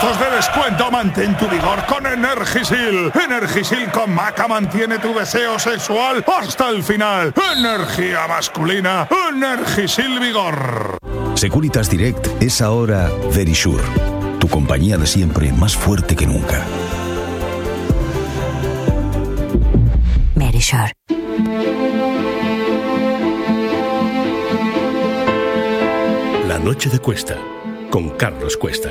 puntos de descuento. Mantén tu vigor con Energisil. Energisil con maca mantiene tu deseo sexual hasta el final. Energía masculina. Energisil Vigor. Securitas Direct es ahora Verisure, tu compañía de siempre más fuerte que nunca. Verisure. La noche de Cuesta, con Carlos Cuesta.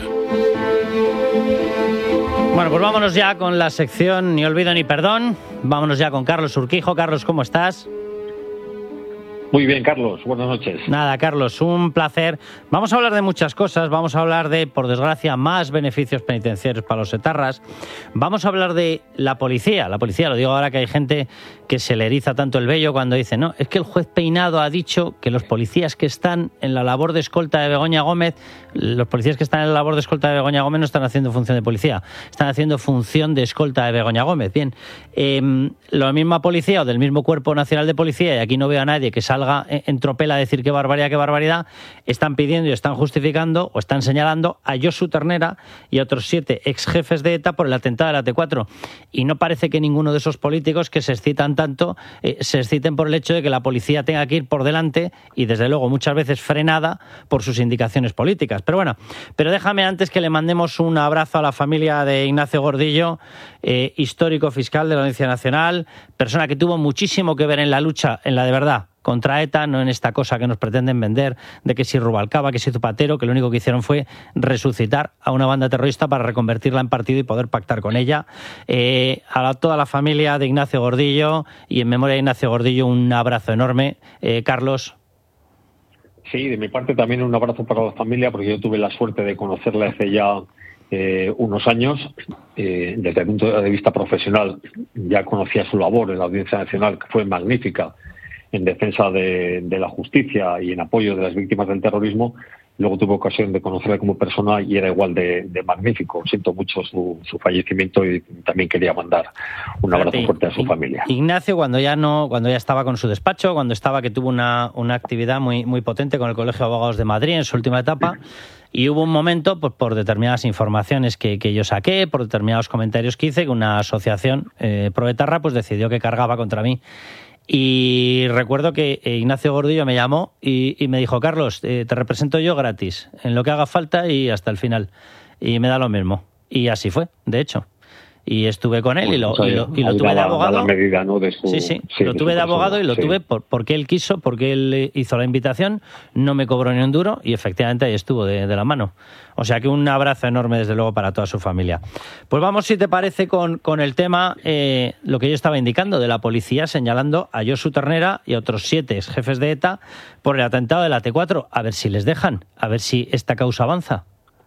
Bueno, pues vámonos ya con la sección Ni olvido ni perdón. Vámonos ya con Carlos Urquijo. Carlos, ¿cómo estás? Muy bien, Carlos. Buenas noches. Nada, Carlos, un placer. Vamos a hablar de muchas cosas. Vamos a hablar de, por desgracia, más beneficios penitenciarios para los etarras. Vamos a hablar de la policía. La policía, lo digo ahora que hay gente que se le eriza tanto el vello cuando dice, no, es que el juez Peinado ha dicho que los policías que están en la labor de escolta de Begoña Gómez, los policías que están en la labor de escolta de Begoña Gómez no están haciendo función de policía, están haciendo función de escolta de Begoña Gómez. Bien, la misma policía o del mismo Cuerpo Nacional de Policía, y aquí no veo a nadie que salga en tropel a decir qué barbaridad, están pidiendo y están justificando o están señalando a Josu Ternera y a otros 7 ex jefes de ETA por el atentado de la T4. Y no parece que ninguno de esos políticos que se excitan tanto se exciten por el hecho de que la policía tenga que ir por delante y desde luego muchas veces frenada por sus indicaciones políticas. Pero bueno, déjame antes que le mandemos un abrazo a la familia de Ignacio Gordillo, histórico fiscal de la Audiencia Nacional, persona que tuvo muchísimo que ver en la lucha, en la de verdad, contra ETA, no en esta cosa que nos pretenden vender de que si Rubalcaba, que si Zapatero, que lo único que hicieron fue resucitar a una banda terrorista para reconvertirla en partido y poder pactar con ella. A toda la familia de Ignacio Gordillo y en memoria de Ignacio Gordillo un abrazo enorme. Carlos. Sí, de mi parte también un abrazo para la familia, porque yo tuve la suerte de conocerla hace ya unos años. Desde el punto de vista profesional ya conocía su labor en la Audiencia Nacional, que fue magnífica en defensa de la justicia y en apoyo de las víctimas del terrorismo. Luego tuve ocasión de conocerla como persona y era igual de magnífico. Siento mucho su fallecimiento y también quería mandar un abrazo fuerte a su familia. Ignacio, cuando ya estaba con su despacho, que tuvo una actividad muy potente con el Colegio de Abogados de Madrid en su última etapa, y hubo un momento, pues por determinadas informaciones que yo saqué, por determinados comentarios que hice, que una asociación proetarra pues decidió que cargaba contra mí. Y recuerdo que Ignacio Gordillo me llamó y me dijo, Carlos, te represento yo gratis, en lo que haga falta y hasta el final. Y me da lo mismo. Y así fue, de hecho. Y estuve con él y lo tuve de abogado. La medida, ¿no? Lo tuve de abogado y lo tuve porque él quiso, porque él hizo la invitación, no me cobró ni un duro y efectivamente ahí estuvo de la mano. O sea que un abrazo enorme desde luego para toda su familia. Pues vamos, si te parece, con el tema, lo que yo estaba indicando, de la policía señalando a Josu Ternera y a otros 7 jefes de ETA por el atentado de la T4. A ver si les dejan, a ver si esta causa avanza.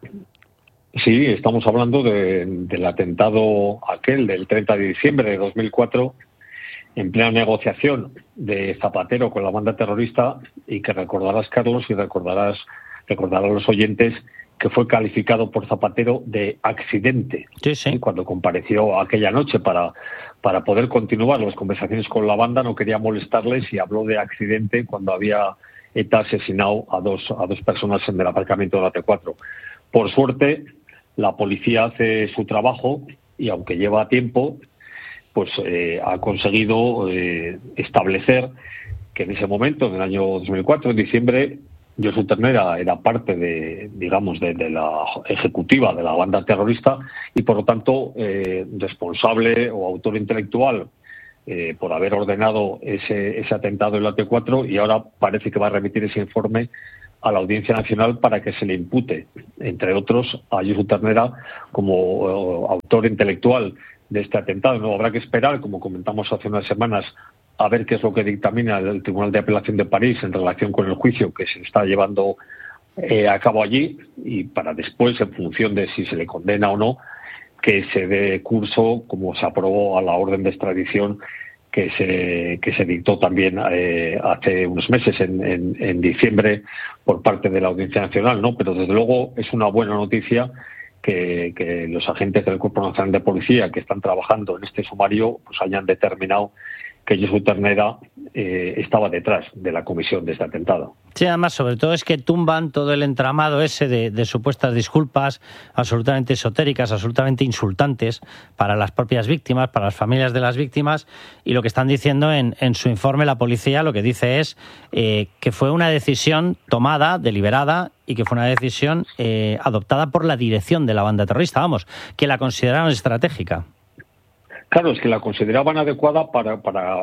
Sí, estamos hablando del atentado aquel del 30 de diciembre de 2004, en plena negociación de Zapatero con la banda terrorista, y que recordarás, Carlos, y recordarán los oyentes, que fue calificado por Zapatero de accidente. Sí. Cuando compareció aquella noche para poder continuar las conversaciones con la banda, no quería molestarles y habló de accidente cuando había ETA asesinado a dos personas en el aparcamiento de la T4. Por suerte, la policía hace su trabajo y, aunque lleva tiempo, pues ha conseguido establecer que en ese momento, en el año 2004, en diciembre, Josu Ternera era parte de la ejecutiva de la banda terrorista y, por lo tanto, responsable o autor intelectual por haber ordenado ese atentado en la T4, y ahora parece que va a remitir ese informe a la Audiencia Nacional para que se le impute, entre otros, a Josu Ternera como autor intelectual de este atentado. No habrá que esperar, como comentamos hace unas semanas, a ver qué es lo que dictamina el Tribunal de Apelación de París en relación con el juicio que se está llevando a cabo allí, y para después, en función de si se le condena o no, que se dé curso, como se aprobó, a la orden de extradición que se dictó también hace unos meses, en diciembre, por parte de la Audiencia Nacional, ¿no? Pero desde luego es una buena noticia que los agentes del Cuerpo Nacional de Policía que están trabajando en este sumario pues hayan determinado que Josu Ternera estaba detrás de la comisión de este atentado. Sí, además, sobre todo es que tumban todo el entramado ese de supuestas disculpas absolutamente esotéricas, absolutamente insultantes para las propias víctimas, para las familias de las víctimas, y lo que están diciendo en su informe la policía, lo que dice es que fue una decisión tomada, deliberada, y que fue una decisión adoptada por la dirección de la banda terrorista, vamos, que la consideraron estratégica. Claro, es que la consideraban adecuada para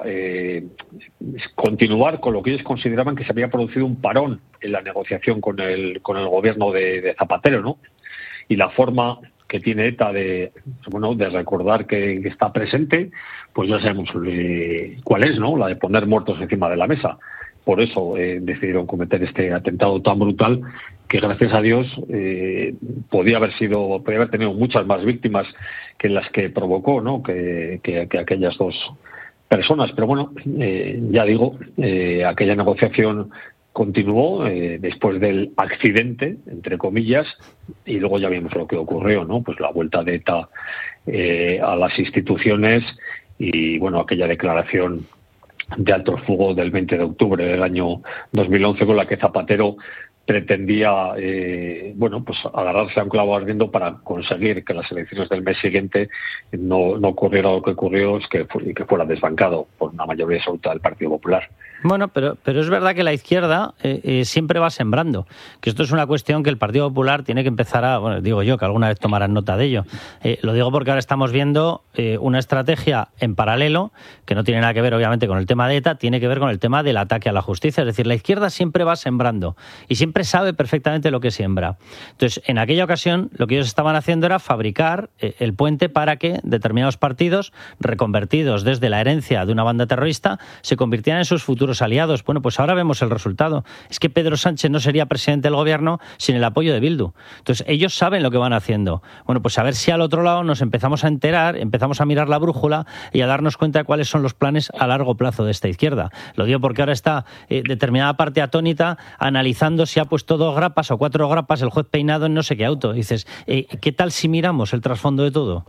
continuar con lo que ellos consideraban que se había producido un parón en la negociación con el gobierno de Zapatero, ¿no? Y la forma que tiene ETA de recordar que está presente, pues ya sabemos cuál es, ¿no? La de poner muertos encima de la mesa. Por eso decidieron cometer este atentado tan brutal que, gracias a Dios, podía haber tenido muchas más víctimas que las que provocó, ¿no? que aquellas dos personas. Pero bueno, ya digo, aquella negociación continuó después del accidente, entre comillas, y luego ya vimos lo que ocurrió, ¿no? Pues la vuelta de ETA a las instituciones y, bueno, aquella declaración de alto el fuego del 20 de octubre del año 2011 con la que Zapatero pretendía pues agarrarse a un clavo ardiendo para conseguir que las elecciones del mes siguiente no ocurriera lo que ocurrió, y que fuera desbancado por una mayoría absoluta del Partido Popular. Bueno, pero es verdad que la izquierda siempre va sembrando, que esto es una cuestión que el Partido Popular tiene que empezar digo yo, que alguna vez tomarán nota de ello. Lo digo porque ahora estamos viendo una estrategia en paralelo, que no tiene nada que ver obviamente con el tema de ETA, tiene que ver con el tema del ataque a la justicia. Es decir, la izquierda siempre va sembrando y siempre sabe perfectamente lo que siembra. Entonces, en aquella ocasión, lo que ellos estaban haciendo era fabricar el puente para que determinados partidos, reconvertidos desde la herencia de una banda terrorista, se convirtieran en sus futuros aliados. Bueno, pues ahora vemos el resultado. Es que Pedro Sánchez no sería presidente del gobierno sin el apoyo de Bildu. Entonces, ellos saben lo que van haciendo. Bueno, pues a ver si al otro lado nos empezamos a enterar, empezamos a mirar la brújula y a darnos cuenta de cuáles son los planes a largo plazo de esta izquierda. Lo digo porque ahora está determinada parte atónita analizando si ha puesto 2 grapas o 4 grapas el juez Peinado en no sé qué auto. Dices, ¿qué tal si miramos el trasfondo de todo?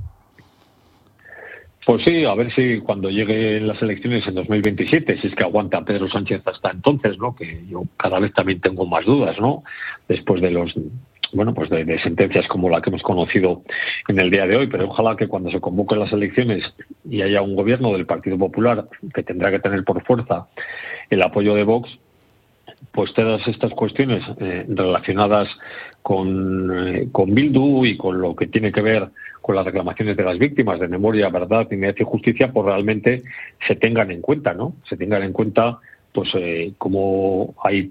Pues sí, a ver si cuando lleguen las elecciones en 2027, si es que aguanta Pedro Sánchez hasta entonces, ¿no? Que yo cada vez también tengo más dudas, ¿no? Después de de sentencias como la que hemos conocido en el día de hoy, pero ojalá que cuando se convoquen las elecciones y haya un gobierno del Partido Popular que tendrá que tener por fuerza el apoyo de Vox, pues todas estas cuestiones relacionadas con Bildu y con lo que tiene que ver con las reclamaciones de las víctimas de memoria, verdad, dignidad y justicia, pues realmente se tengan en cuenta, ¿no? Se tengan en cuenta, pues como hay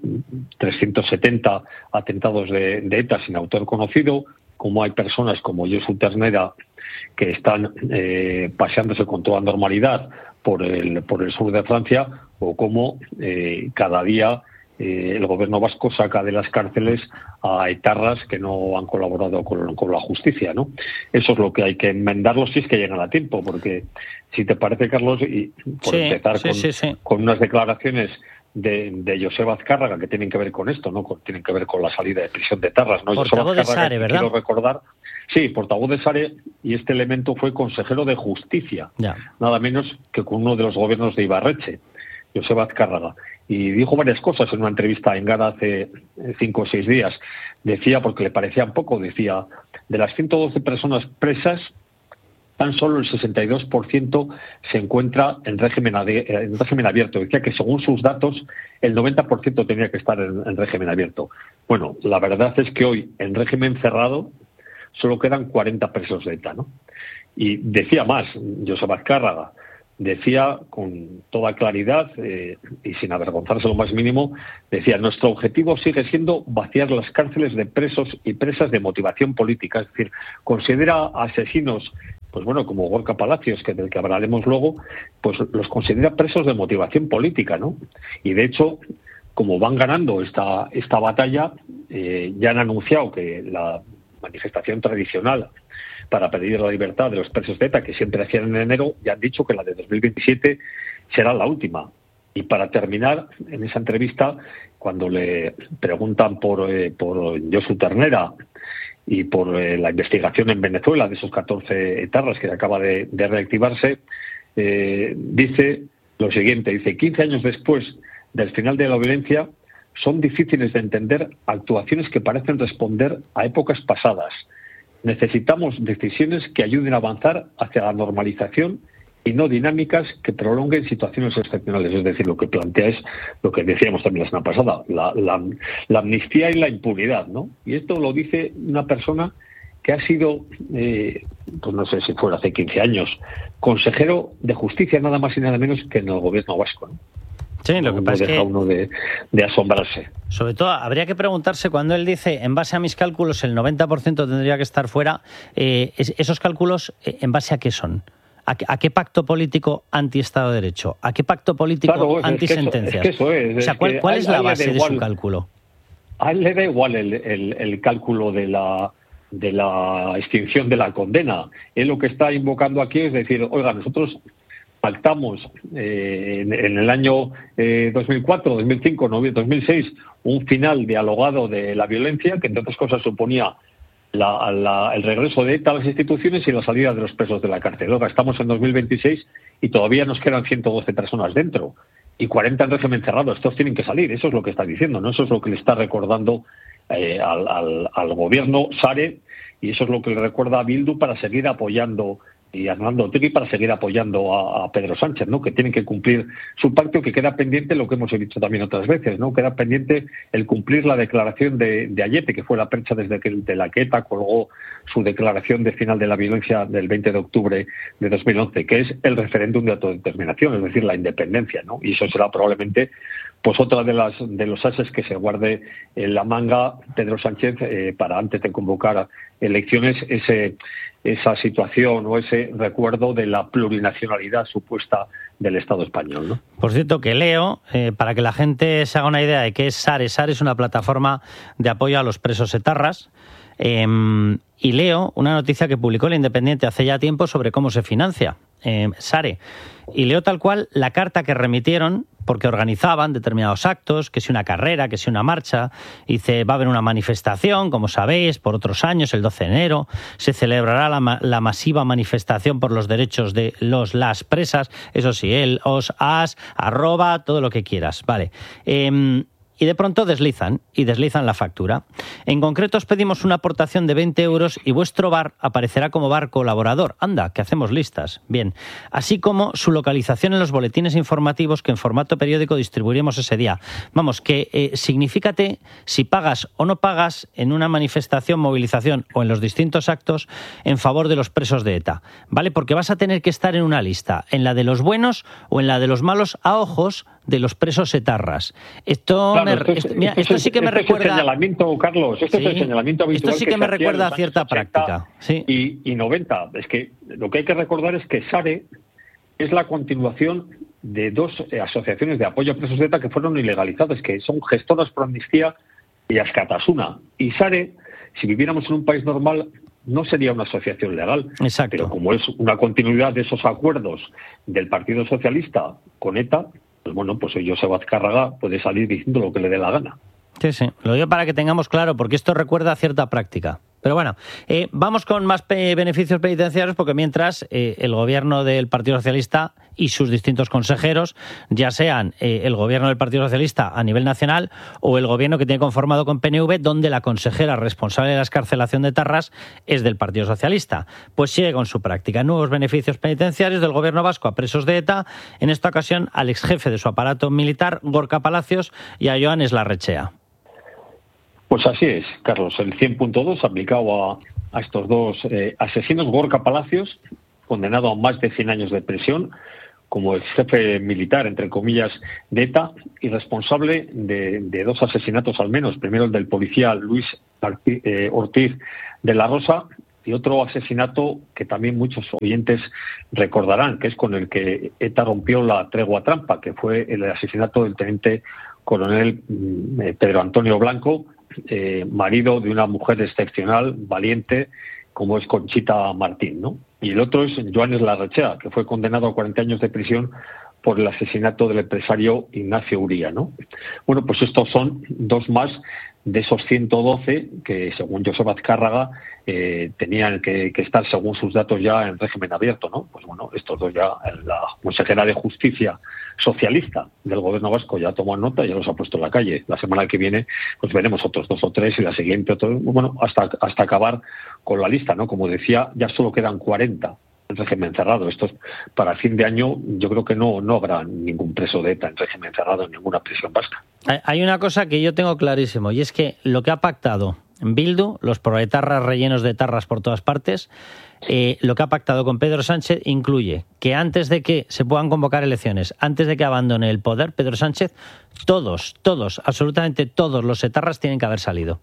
370 atentados de ETA sin autor conocido, como hay personas como Josu Ternera que están paseándose con toda normalidad por el sur de Francia, o como cada día el gobierno vasco saca de las cárceles a etarras que no han colaborado con la justicia, ¿no? Eso es lo que hay que enmendarlo si es que llegan a tiempo, porque si te parece, Carlos, y por empezar con unas declaraciones de Joseba Azcárraga que tienen que ver con esto, ¿no? Tienen que ver con la salida de prisión de etarras, ¿no? Portavoz de Sare, ¿verdad? Quiero recordar, sí, portavoz de Sare, y este elemento fue consejero de justicia, nada menos que con uno de los gobiernos de Ibarretxe, Joseba Azcárraga. Y dijo varias cosas en una entrevista en Gara hace 5 o 6 días. Decía, porque le parecían poco, decía, de las 112 personas presas, tan solo el 62% se encuentra en régimen abierto. Decía que según sus datos, el 90% tenía que estar en régimen abierto. Bueno, la verdad es que hoy, en régimen cerrado, solo quedan 40 presos de ETA, ¿no? Y decía más, Joseba Azcárraga, decía con toda claridad y sin avergonzarse lo más mínimo, decía: nuestro objetivo sigue siendo vaciar las cárceles de presos y presas de motivación política. Es decir, considera asesinos, pues bueno, como Gorka Palacios, del que hablaremos luego, pues los considera presos de motivación política, ¿no? Y de hecho, como van ganando esta batalla, ya han anunciado que la manifestación tradicional para pedir la libertad de los presos de ETA, que siempre hacían en enero, ya han dicho que la de 2027 será la última. Y para terminar, en esa entrevista, cuando le preguntan por Josu Ternera y por la investigación en Venezuela de esos 14 etarras que acaba de reactivarse, dice lo siguiente, dice, 15 años después del final de la violencia, son difíciles de entender actuaciones que parecen responder a épocas pasadas. Necesitamos decisiones que ayuden a avanzar hacia la normalización y no dinámicas que prolonguen situaciones excepcionales. Es decir, lo que plantea es lo que decíamos también la semana pasada, la amnistía y la impunidad, ¿no? Y esto lo dice una persona que ha sido, pues no sé si fuera hace 15 años, consejero de justicia nada más y nada menos que en el gobierno vasco, ¿no? Sí, lo que pasa es que uno de asombrarse. Sobre todo, habría que preguntarse cuando él dice, en base a mis cálculos, el 90% tendría que estar fuera, esos cálculos, ¿en base a qué son? ¿A qué pacto político anti-Estado de Derecho? ¿A qué pacto político anti-sentencias? Eso es. O sea, ¿cuál es la base de su cálculo? A él le da igual el cálculo de la extinción de la condena. Él lo que está invocando aquí es decir, oiga, nosotros pactamos en el año 2004, 2005, 2006 un final dialogado de la violencia, que entre otras cosas suponía el regreso de ETA a las instituciones y la salida de los presos de la cárcel. Oiga, estamos en 2026 y todavía nos quedan 112 personas dentro y 40 en régimen cerrado. Estos tienen que salir. Eso es lo que está diciendo, ¿no? Eso es lo que le está recordando al gobierno Sare, y eso es lo que le recuerda a Bildu para seguir apoyando, y a Arnaldo Otegi para seguir apoyando a Pedro Sánchez, ¿no? Que tienen que cumplir su pacto, que queda pendiente lo que hemos dicho también otras veces, ¿no? Queda pendiente el cumplir la declaración de Ayete, que fue la percha desde que de la que ETA colgó su declaración de final de la violencia del 20 de octubre de 2011, que es el referéndum de autodeterminación, es decir, la independencia, ¿no? Y eso será probablemente pues otra de los ases que se guarde en la manga Pedro Sánchez para, antes de convocar elecciones, esa situación o ese recuerdo de la plurinacionalidad supuesta del Estado español, ¿no? Por cierto, que leo, para que la gente se haga una idea de qué es SARE. SARE es una plataforma de apoyo a los presos etarras. Y leo una noticia que publicó El Independiente hace ya tiempo sobre cómo se financia SARE. Y leo tal cual la carta que remitieron, porque organizaban determinados actos, que si una carrera, que si una marcha. Dice, va a haber una manifestación, como sabéis, por otros años, el 12 de enero, se celebrará la masiva manifestación por los derechos de las presas, eso sí, todo lo que quieras, vale. Y de pronto deslizan la factura. En concreto os pedimos una aportación de 20 euros y vuestro bar aparecerá como bar colaborador. Anda, que hacemos listas. Bien. Así como su localización en los boletines informativos que en formato periódico distribuiremos ese día. Vamos, que signifícate si pagas o no pagas en una manifestación, movilización o en los distintos actos en favor de los presos de ETA. ¿Vale? Porque vas a tener que estar en una lista, en la de los buenos o en la de los malos a ojos de los presos etarras. Esto sí que me recuerda... Es el señalamiento, Carlos, es el señalamiento habitual. Esto sí que me recuerda a cierta práctica. Sí. Y 90. Es que lo que hay que recordar es que SARE es la continuación de dos asociaciones de apoyo a presos de ETA que fueron ilegalizadas, que son Gestoras por Amnistía y Askatasuna. Y SARE, si viviéramos en un país normal, no sería una asociación legal. Exacto. Pero como es una continuidad de esos acuerdos del Partido Socialista con ETA, pues bueno, pues Joseba Azcárraga puede salir diciendo lo que le dé la gana. Sí. Lo digo para que tengamos claro, porque esto recuerda a cierta práctica. Pero bueno, vamos con más beneficios penitenciarios, porque mientras el gobierno del Partido Socialista y sus distintos consejeros, ya sean el gobierno del Partido Socialista a nivel nacional o el gobierno que tiene conformado con PNV, donde la consejera responsable de la excarcelación de etarras es del Partido Socialista, pues sigue con su práctica. Nuevos beneficios penitenciarios del gobierno vasco a presos de ETA, en esta ocasión al exjefe de su aparato militar, Gorka Palacios, y a Joanes Larrechea. Pues así es, Carlos. El 100.2 aplicado a estos dos asesinos. Gorka Palacios, condenado a más de 100 años de prisión como ex jefe militar, entre comillas, de ETA, y responsable de dos asesinatos al menos. Primero el del policía Luis Ortiz de la Rosa, y otro asesinato que también muchos oyentes recordarán, que es con el que ETA rompió la tregua trampa, que fue el asesinato del teniente coronel Pedro Antonio Blanco, marido de una mujer excepcional, valiente, como es Conchita Martín, ¿no? Y el otro es Joanes Larrechea, que fue condenado a 40 años de prisión por el asesinato del empresario Ignacio Uría, ¿no? Bueno, pues estos son dos más de esos 112 que, según Joseba Azcárraga, tenían que estar, según sus datos, ya en régimen abierto, ¿no? Pues bueno, estos dos ya, la consejera de Justicia socialista del gobierno vasco ya tomó nota y ya los ha puesto en la calle. La semana que viene pues veremos otros 2 o 3 y la siguiente otros, bueno, hasta acabar con la lista, ¿no? Como decía, ya solo quedan 40 en régimen cerrado. Esto es, para fin de año yo creo que no habrá ningún preso de ETA en régimen cerrado en ninguna prisión vasca. Hay una cosa que yo tengo clarísimo, y es que lo que ha pactado Bildu, los proetarras rellenos de etarras por todas partes, lo que ha pactado con Pedro Sánchez incluye que antes de que se puedan convocar elecciones, antes de que abandone el poder Pedro Sánchez, todos, absolutamente todos los etarras tienen que haber salido.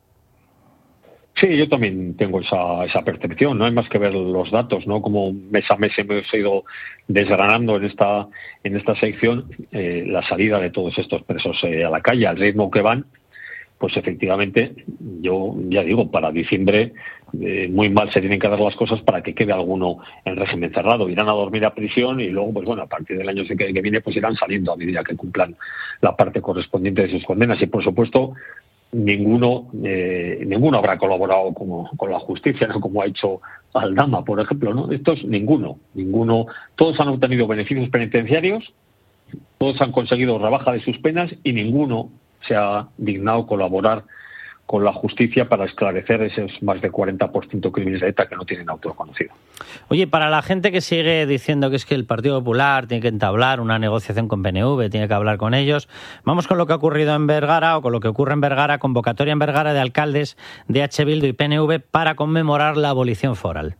Sí, yo también tengo esa percepción. No hay más que ver los datos, ¿no? Como mes a mes hemos ido desgranando en esta sección la salida de todos estos presos a la calle, al ritmo que van. Pues efectivamente, yo ya digo, para diciembre muy mal se tienen que dar las cosas para que quede alguno en régimen cerrado. Irán a dormir a prisión y luego, pues bueno, a partir del año que viene, pues irán saliendo a medida que cumplan la parte correspondiente de sus condenas. Y por supuesto, ninguno habrá colaborado con la justicia, ¿no? Como ha hecho Aldama, por ejemplo, ¿no? Estos, ninguno. Todos han obtenido beneficios penitenciarios, todos han conseguido rebaja de sus penas y ninguno se ha dignado colaborar con la justicia para esclarecer esos más de 40% crímenes de ETA que no tienen autor conocido. Oye, para la gente que sigue diciendo que es que el Partido Popular tiene que entablar una negociación con PNV, tiene que hablar con ellos, vamos con lo que ha ocurrido en Vergara, o con lo que ocurre en Vergara, convocatoria en Vergara de alcaldes de H. Bildu y PNV para conmemorar la abolición foral.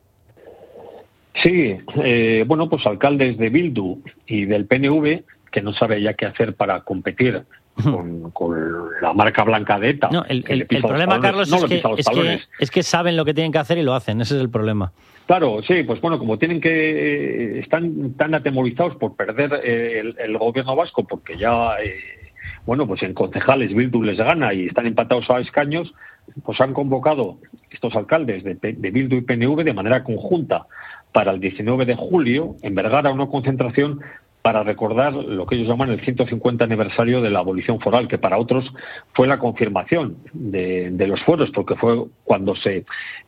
Sí, bueno, pues alcaldes de Bildu y del PNV, que no sabe ya qué hacer para competir con la marca blanca de ETA. No, el problema, Carlos, es que saben lo que tienen que hacer y lo hacen. Ese es el problema. Claro, sí, pues bueno, como están tan atemorizados por perder el gobierno vasco, porque ya, bueno, pues en concejales Bildu les gana y están empatados a escaños, pues han convocado estos alcaldes de Bildu y PNV de manera conjunta para el 19 de julio en Vergara una concentración para recordar lo que ellos llaman el 150 aniversario de la abolición foral, que para otros fue la confirmación de los fueros, porque fue cuando se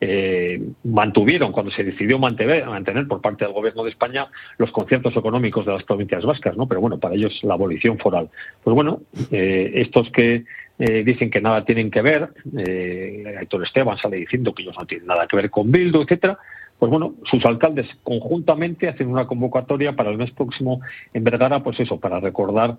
cuando se decidió mantener por parte del Gobierno de España los conciertos económicos de las provincias vascas, ¿no? Pero bueno, para ellos la abolición foral. Pues bueno, estos que dicen que nada tienen que ver, Aitor Esteban sale diciendo que ellos no tienen nada que ver con Bildu, etcétera. Pues bueno, sus alcaldes conjuntamente hacen una convocatoria para el mes próximo en Vergara, pues eso, para recordar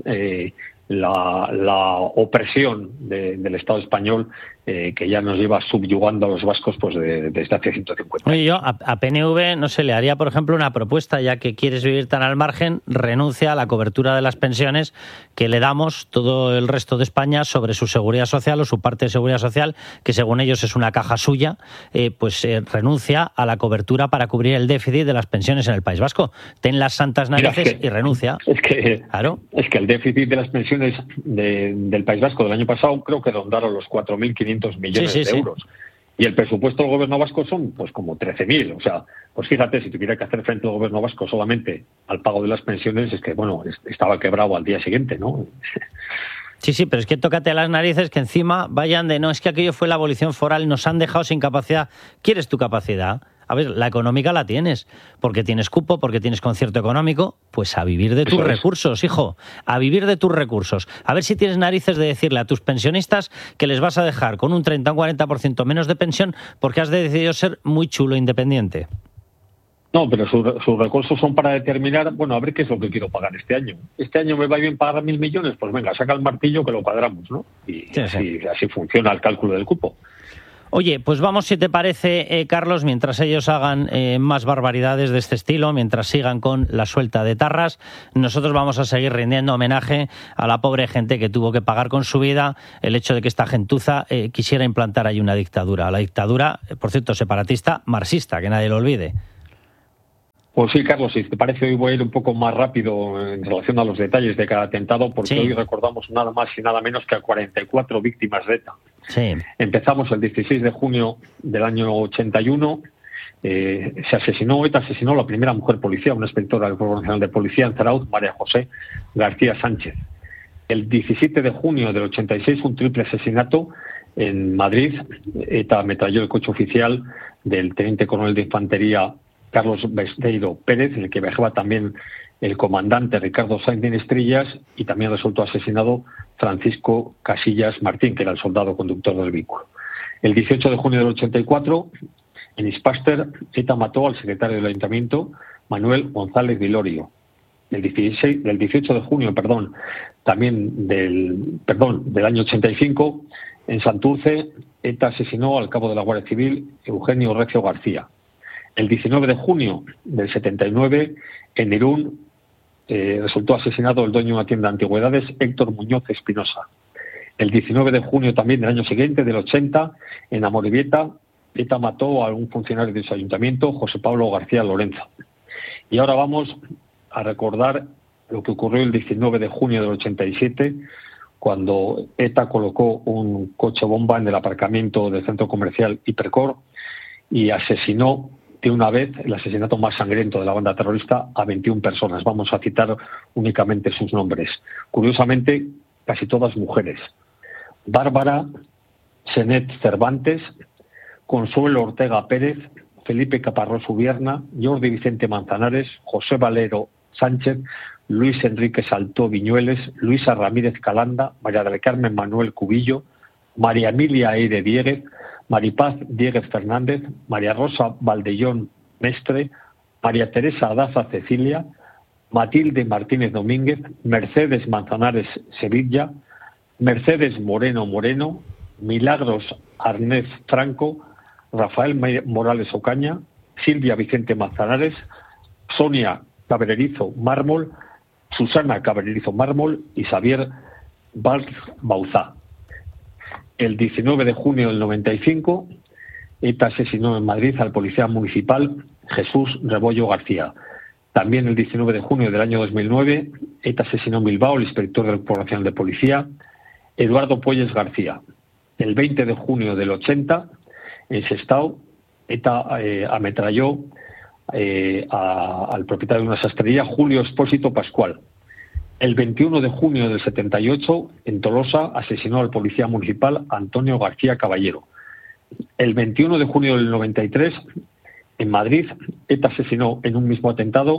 la opresión del Estado español que ya nos lleva subyugando a los vascos pues desde hace 150 años. Oye, yo a PNV no se le haría, por ejemplo, una propuesta, ya que quieres vivir tan al margen, renuncia a la cobertura de las pensiones que le damos todo el resto de España sobre su seguridad social o su parte de seguridad social, que según ellos es una caja suya, renuncia a la cobertura para cubrir el déficit de las pensiones en el País Vasco. Ten las santas narices y renuncia. Claro. Es que el déficit de las pensiones del País Vasco del año pasado creo que rondaron los 4.500 millones de euros. Sí. Y el presupuesto del gobierno vasco son pues como 13.000. O sea, pues fíjate, si tuviera que hacer frente al gobierno vasco solamente al pago de las pensiones, es que, bueno, estaba quebrado al día siguiente, ¿no? Sí, pero es que tócate a las narices que encima vayan de no, es que aquello fue la abolición foral, nos han dejado sin capacidad. ¿Quieres tu capacidad? A ver, la económica la tienes, porque tienes cupo, porque tienes concierto económico, pues a vivir de tus recursos, hijo, a vivir de tus recursos. A ver si tienes narices de decirle a tus pensionistas que les vas a dejar con un 30 o un 40% menos de pensión porque has decidido ser muy chulo independiente. No, pero sus recursos son para determinar, bueno, a ver qué es lo que quiero pagar este año. Este año me va bien pagar 1.000 millones, pues venga, saca el martillo que lo cuadramos, ¿no? Y sí. Así funciona el cálculo del cupo. Oye, pues vamos, si te parece, Carlos, mientras ellos hagan más barbaridades de este estilo, mientras sigan con la suelta de tarras, nosotros vamos a seguir rindiendo homenaje a la pobre gente que tuvo que pagar con su vida el hecho de que esta gentuza quisiera implantar ahí una dictadura. La dictadura, por cierto, separatista, marxista, que nadie lo olvide. Pues sí, Carlos, si te parece, hoy voy a ir un poco más rápido en relación a los detalles de cada atentado, porque hoy recordamos nada más y nada menos que a 44 víctimas de ETA. Sí. Empezamos el 16 de junio del año 81. ETA asesinó a la primera mujer policía, una inspectora del Cuerpo Nacional de Policía en Zarauz, María José García Sánchez. El 17 de junio del 86, un triple asesinato en Madrid, ETA ametralló el coche oficial del teniente coronel de infantería Carlos Besteiro Pérez, en el que viajaba también el comandante Ricardo Sainz de Estrillas, y también resultó asesinado Francisco Casillas Martín, que era el soldado conductor del vehículo. El 18 de junio del 84, en Ispaster, ETA mató al secretario del Ayuntamiento, Manuel González Vilorio. Del 18 de junio, también del año 85, en Santurce, ETA asesinó al cabo de la Guardia Civil, Eugenio Recio García. El 19 de junio del 79, en Irún, resultó asesinado el dueño de una tienda de antigüedades, Héctor Muñoz Espinosa. El 19 de junio también del año siguiente, del 80, en Amorebieta, ETA mató a un funcionario de su ayuntamiento, José Pablo García Lorenzo. Y ahora vamos a recordar lo que ocurrió el 19 de junio del 87, cuando ETA colocó un coche bomba en el aparcamiento del centro comercial Hipercor y asesinó de una vez, el asesinato más sangriento de la banda terrorista, a 21 personas. Vamos a citar únicamente sus nombres. Curiosamente, casi todas mujeres. Bárbara Senet Cervantes, Consuelo Ortega Pérez, Felipe Caparrós Ubierna, Jordi Vicente Manzanares, José Valero Sánchez, Luis Enrique Saltó Viñueles, Luisa Ramírez Calanda, María del Carmen Manuel Cubillo, María Emilia Eire Dieguez, Maripaz Dieguez Fernández, María Rosa Valdellón Mestre, María Teresa Daza Cecilia, Matilde Martínez Domínguez, Mercedes Manzanares Sevilla, Mercedes Moreno Moreno, Milagros Arnés Franco, Rafael Morales Ocaña, Silvia Vicente Manzanares, Sonia Cabrerizo Mármol, Susana Cabrerizo Mármol y Xavier Valls Bauzá. El 19 de junio del 95, ETA asesinó en Madrid al policía municipal Jesús Rebollo García. También el 19 de junio del año 2009, ETA asesinó en Bilbao al inspector del Cuerpo Nacional de Policía, Eduardo Puelles García. El 20 de junio del 80, en Sestao, ETA ametralló al propietario de una sastrería, Julio Expósito Pascual. El 21 de junio del 78, en Tolosa, asesinó al policía municipal Antonio García Caballero. El 21 de junio del 93, en Madrid, ETA asesinó en un mismo atentado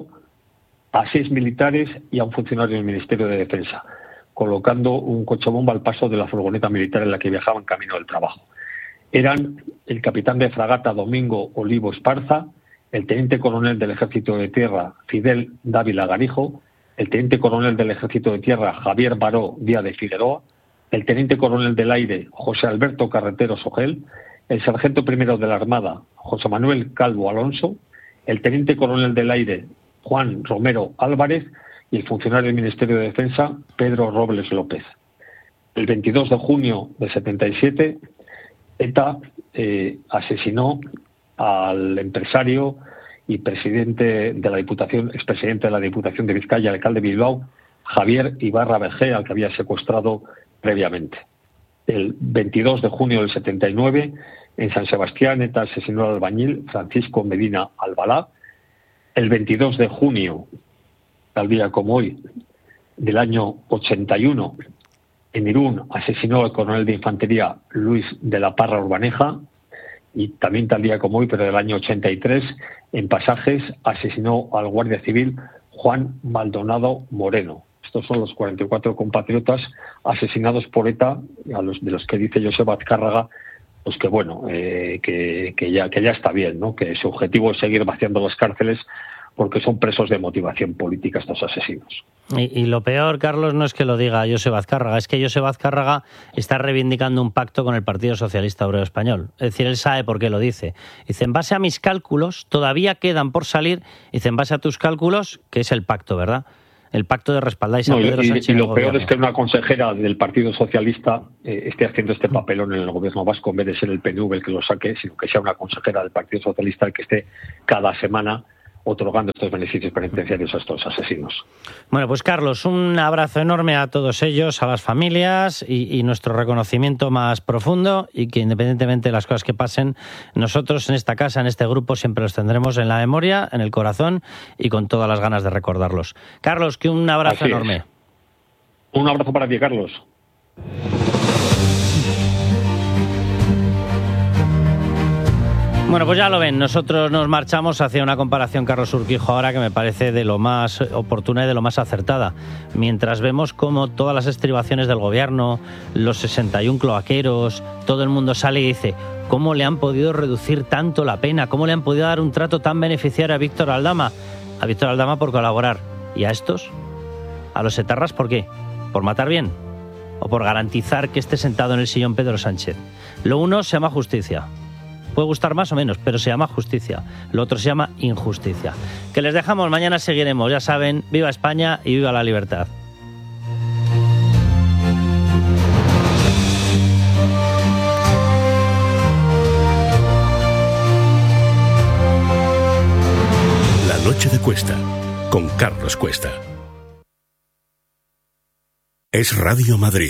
a 6 militares y a un funcionario del Ministerio de Defensa, colocando un coche bomba al paso de la furgoneta militar en la que viajaban camino del trabajo. Eran el capitán de fragata Domingo Olivo Esparza, el teniente coronel del Ejército de Tierra Fidel Dávila Garijo, el teniente coronel del Ejército de Tierra Javier Baró Díaz de Figueroa, el teniente coronel del Aire José Alberto Carretero Sogel, el sargento primero de la Armada José Manuel Calvo Alonso, el teniente coronel del Aire Juan Romero Álvarez y el funcionario del Ministerio de Defensa Pedro Robles López. El 22 de junio de 77, ETA asesinó al empresario y expresidente de la Diputación de Vizcaya, alcalde de Bilbao, Javier Ibarra Vergé, al que había secuestrado previamente. El 22 de junio del 79, en San Sebastián, ETA asesinó al albañil Francisco Medina Albalá. El 22 de junio, tal día como hoy, del año 81, en Irún asesinó al coronel de infantería Luis de la Parra Urbaneja. Y también tal día como hoy, pero del año 83, en Pasajes, asesinó al guardia civil Juan Maldonado Moreno. Estos son los 44 compatriotas asesinados por ETA, de los que dice Joseba Azcárraga, pues que bueno, que ya está bien, ¿no? Que su objetivo es seguir vaciando las cárceles porque son presos de motivación política estos asesinos. Y lo peor, Carlos, no es que lo diga Joseba Azcárraga, es que Joseba Azcárraga está reivindicando un pacto con el Partido Socialista Obrero Español. Es decir, él sabe por qué lo dice. Dice, en base a mis cálculos, todavía quedan por salir, dice, en base a tus cálculos, que es el pacto, ¿verdad? El pacto de respaldáis a Pedro Sánchez. Y lo peor es que una consejera del Partido Socialista esté haciendo este papelón en el gobierno vasco, en vez de ser el PNV el que lo saque, sino que sea una consejera del Partido Socialista el que esté cada semana otorgando estos beneficios penitenciarios a estos asesinos. Bueno, pues Carlos, un abrazo enorme a todos ellos, a las familias y nuestro reconocimiento más profundo, y que independientemente de las cosas que pasen, nosotros en esta casa, en este grupo, siempre los tendremos en la memoria, en el corazón y con todas las ganas de recordarlos. Carlos, que un abrazo enorme. Un abrazo para ti, Carlos. Bueno, pues ya lo ven, nosotros nos marchamos hacia una comparación, Carlos Urquijo, ahora que me parece de lo más oportuna y de lo más acertada. Mientras vemos cómo todas las estribaciones del gobierno, los 61 cloaqueros, todo el mundo sale y dice cómo le han podido reducir tanto la pena, cómo le han podido dar un trato tan beneficiario a Víctor Aldama. A Víctor Aldama por colaborar. ¿Y a estos? ¿A los etarras por qué? ¿Por matar bien? ¿O por garantizar que esté sentado en el sillón Pedro Sánchez? Lo uno se llama justicia. Puede gustar más o menos, pero se llama justicia. Lo otro se llama injusticia. Que les dejamos, mañana seguiremos. Ya saben, viva España y viva la libertad. La noche de Cuesta, con Carlos Cuesta. Es Radio Madrid,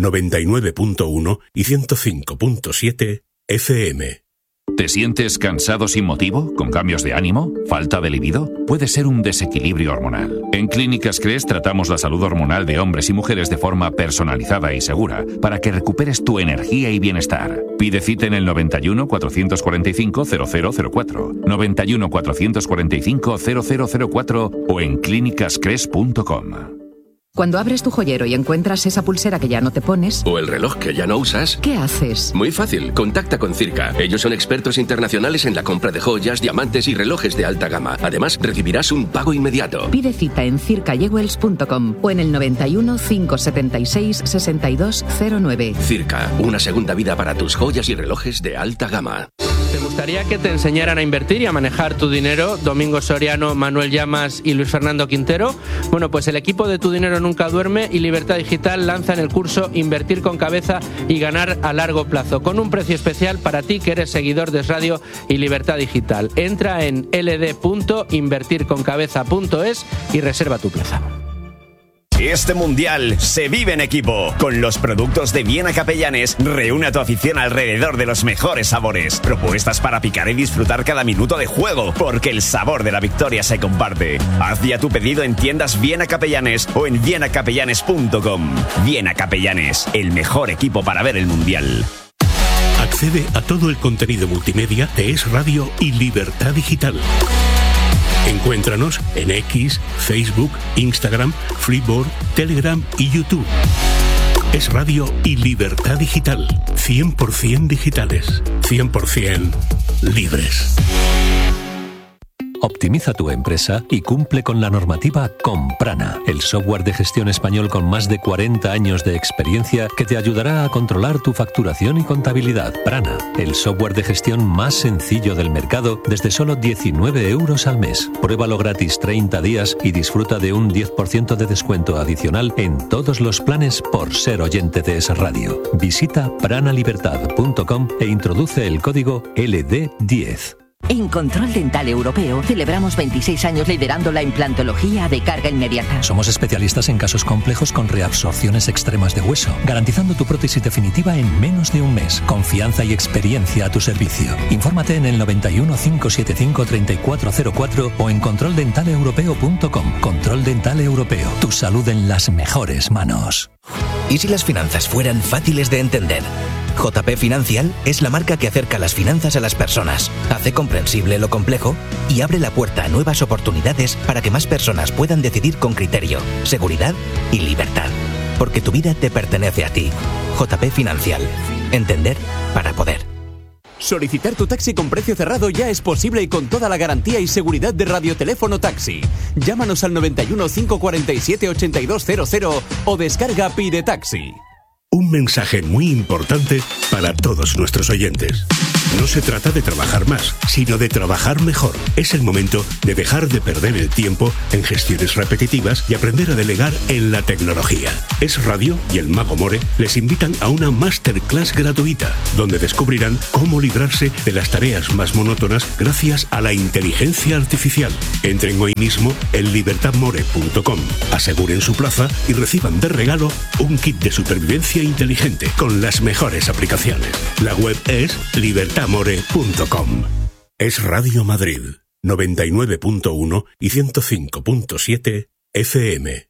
99.1 y 105.7 FM. ¿Te sientes cansado sin motivo? ¿Con cambios de ánimo? ¿Falta de libido? Puede ser un desequilibrio hormonal. En Clínicas CRES tratamos la salud hormonal de hombres y mujeres de forma personalizada y segura para que recuperes tu energía y bienestar. Pide cita en el 91 445 0004, 91 445 0004 o en clínicascres.com. Cuando abres tu joyero y encuentras esa pulsera que ya no te pones... O el reloj que ya no usas... ¿Qué haces? Muy fácil, contacta con Circa. Ellos son expertos internacionales en la compra de joyas, diamantes y relojes de alta gama. Además, recibirás un pago inmediato. Pide cita en circayewells.com o en el 91 576 6209. Circa, una segunda vida para tus joyas y relojes de alta gama. ¿Te gustaría que te enseñaran a invertir y a manejar tu dinero? Domingo Soriano, Manuel Llamas y Luis Fernando Quintero. Bueno, pues el equipo de Tu Dinero Nunca Duerme y Libertad Digital lanzan el curso Invertir con Cabeza y Ganar a Largo Plazo, con un precio especial para ti que eres seguidor de Radio y Libertad Digital. Entra en ld.invertirconcabeza.es y reserva tu plaza. Este mundial se vive en equipo. Con los productos de Viena Capellanes, reúne a tu afición alrededor de los mejores sabores. Propuestas para picar y disfrutar cada minuto de juego, porque el sabor de la victoria se comparte. Haz ya tu pedido en tiendas Viena Capellanes o en vienacapellanes.com. Viena Capellanes, el mejor equipo para ver el mundial. Accede a todo el contenido multimedia de Es Radio y Libertad Digital. Encuéntranos en X, Facebook, Instagram, Freeboard, Telegram y YouTube. Es Radio y Libertad Digital. 100% digitales. 100% libres. Optimiza tu empresa y cumple con la normativa con Prana, el software de gestión español con más de 40 años de experiencia que te ayudará a controlar tu facturación y contabilidad. Prana, el software de gestión más sencillo del mercado desde solo 19 euros al mes. Pruébalo gratis 30 días y disfruta de un 10% de descuento adicional en todos los planes por ser oyente de Es Radio. Visita pranalibertad.com e introduce el código LD10. En Control Dental Europeo celebramos 26 años liderando la implantología de carga inmediata. Somos especialistas en casos complejos con reabsorciones extremas de hueso, garantizando tu prótesis definitiva en menos de un mes. Confianza y experiencia a tu servicio. Infórmate en el 91 575 3404 o en controldentaleeuropeo.com. Control Dental Europeo. Tu salud en las mejores manos. ¿Y si las finanzas fueran fáciles de entender? JP Financial es la marca que acerca las finanzas a las personas, hace comprensible lo complejo y abre la puerta a nuevas oportunidades para que más personas puedan decidir con criterio, seguridad y libertad. Porque tu vida te pertenece a ti. JP Financial. Entender para poder. Solicitar tu taxi con precio cerrado ya es posible y con toda la garantía y seguridad de Radioteléfono Taxi. Llámanos al 91 547 8200 o descarga Pide Taxi. Un mensaje muy importante para todos nuestros oyentes. No se trata de trabajar más, sino de trabajar mejor. Es el momento de dejar de perder el tiempo en gestiones repetitivas y aprender a delegar en la tecnología. Es Radio y el Mago More les invitan a una masterclass gratuita, donde descubrirán cómo librarse de las tareas más monótonas gracias a la inteligencia artificial. Entren hoy mismo en libertadmore.com, aseguren su plaza y reciban de regalo un kit de supervivencia inteligente con las mejores aplicaciones. La web es libertadmore.com. Es Radio Madrid, 99.1 y 105.7 FM.